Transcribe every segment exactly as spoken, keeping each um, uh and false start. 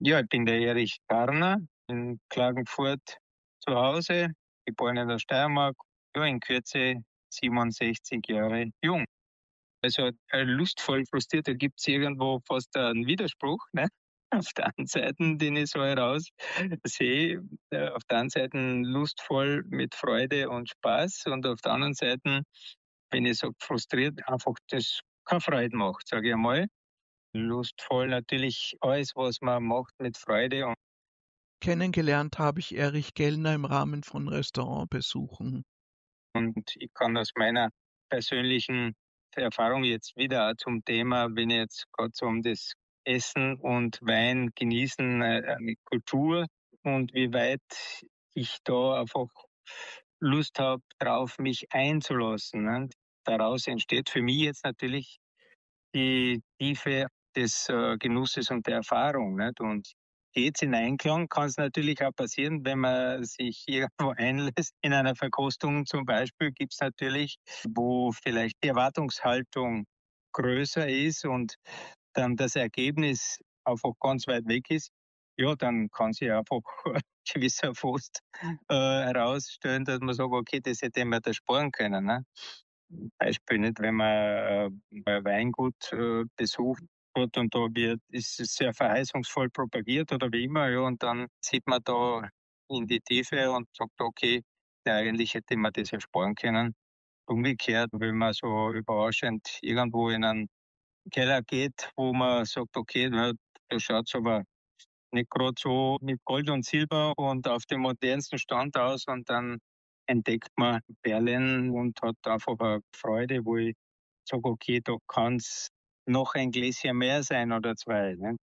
Ja, ich bin der Erich Garner in Klagenfurt zu Hause, geboren in der Steiermark, ja, in Kürze siebenundsechzig Jahre jung. Also äh, lustvoll frustriert, da gibt es irgendwo fast einen Widerspruch. Ne? Auf der einen Seite, den ich so heraus sehe, äh, auf der einen Seite lustvoll mit Freude und Spaß und auf der anderen Seite, wenn ich sage frustriert, einfach das keine Freude macht, sage ich einmal. Lustvoll natürlich alles, was man macht mit Freude. Kennengelernt habe ich Erich Gellner im Rahmen von Restaurantbesuchen. Und ich kann aus meiner persönlichen Erfahrung jetzt wieder auch zum Thema, wenn ich jetzt gerade so um das Essen und Wein genießen, äh, eine Kultur und wie weit ich da einfach Lust habe, drauf mich einzulassen. Ne? Daraus entsteht für mich jetzt natürlich die Tiefe des äh, Genusses und der Erfahrung. Nicht? Und geht's in Einklang, kann es natürlich auch passieren, wenn man sich irgendwo einlässt. In einer Verkostung zum Beispiel gibt es natürlich, wo vielleicht die Erwartungshaltung größer ist und dann das Ergebnis einfach ganz weit weg ist. Ja, dann kann sich einfach gewisser Frust äh, herausstellen, dass man sagt, okay, das hätte man da sparen können. Ne? Beispiel nicht, wenn man äh, ein Weingut äh, besucht hat und da wird, ist es sehr verheißungsvoll propagiert oder wie immer, ja, und dann sieht man da in die Tiefe und sagt, okay, ja, eigentlich hätte man das ersparen können. Umgekehrt, wenn man so überraschend irgendwo in einen Keller geht, wo man sagt, okay, na, da schaut's aber nicht gerade so mit Gold und Silber und auf dem modernsten Stand aus und dann entdeckt man Perlen und hat einfach eine Freude, wo ich sage, okay, da kann es noch ein Gläschen mehr sein oder zwei. Ne?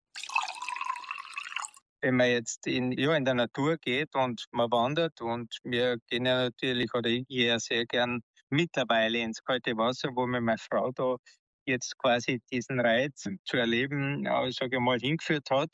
Wenn man jetzt in, ja, in der Natur geht und man wandert und wir gehen ja natürlich, oder ich gehe ja sehr gern mittlerweile ins kalte Wasser, wo mir meine Frau da jetzt quasi diesen Reiz zu erleben, ja, sage ich mal, hingeführt hat.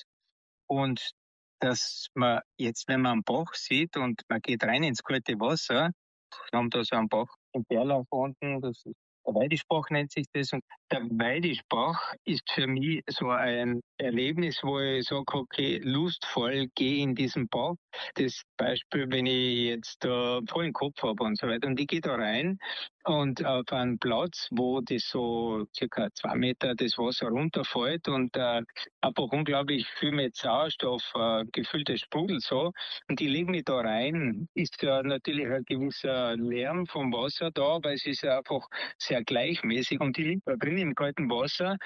Und dass man jetzt, wenn man einen Bach sieht und man geht rein ins kalte Wasser, wir haben da so einen Bach in Berlach unten, das ist der Weidischbach nennt sich das. Und der Weidischbach ist für mich so ein Erlebnis, wo ich sage, okay, lustvoll gehe in diesen Bach. Das Beispiel, wenn ich jetzt da voll im Kopf habe und so weiter. Und ich gehe da rein und auf einen Platz, wo das so circa zwei Meter das Wasser runterfällt und äh, einfach unglaublich viel mit Sauerstoff äh, gefülltes Sprudel so. Und ich lege mich da rein, ist ja natürlich ein gewisser Lärm vom Wasser da, weil es ist ja einfach sehr gleichmäßig. Und ich liege da drin im kalten Wasser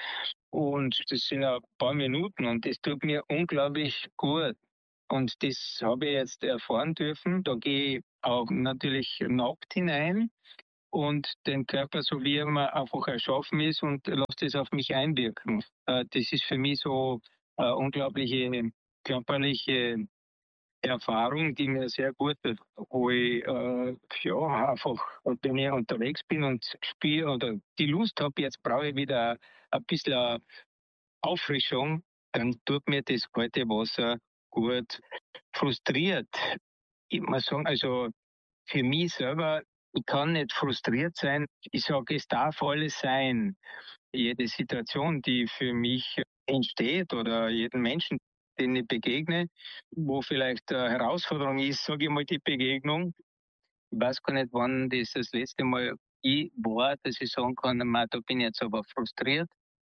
und das sind ein paar Minuten und das tut mir unglaublich gut. Und das habe ich jetzt erfahren dürfen. Da gehe ich auch natürlich nackt hinein und den Körper, so wie er mir einfach erschaffen ist, und lasse das auf mich einwirken. Äh, Das ist für mich so eine unglaubliche körperliche Erfahrung, die mir sehr gut tut, wo ich äh, ja, einfach, wenn ich unterwegs bin und spiele oder die Lust habe, jetzt brauche ich wieder ein bisschen Auffrischung, dann tut mir das kalte Wasser gut. Frustriert, ich muss sagen, also für mich selber, ich kann nicht frustriert sein. Ich sage, es darf alles sein. Jede Situation, die für mich entsteht oder jeden Menschen, den ich begegne, wo vielleicht eine Herausforderung ist, sage ich mal, die Begegnung. Ich weiß gar nicht, wann das das letzte Mal ich war, dass ich sagen kann, man, da bin ich jetzt aber frustriert.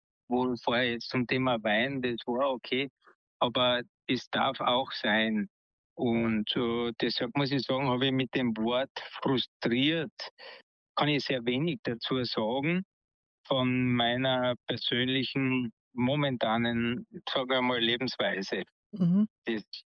Wo vorher jetzt zum Thema Wein, das war okay, aber es darf auch sein. Und äh, deshalb muss ich sagen, habe ich mit dem Wort frustriert, kann ich sehr wenig dazu sagen von meiner persönlichen, momentanen, sagen wir mal, Lebensweise. Mhm. Das